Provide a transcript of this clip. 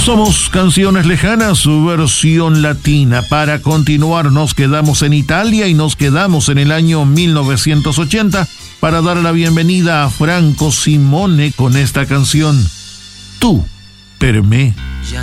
Somos Canciones Lejanas, su versión latina. Para continuar nos quedamos en Italia y nos quedamos en el año 1980 para dar la bienvenida a Franco Simone con esta canción, Tu per me.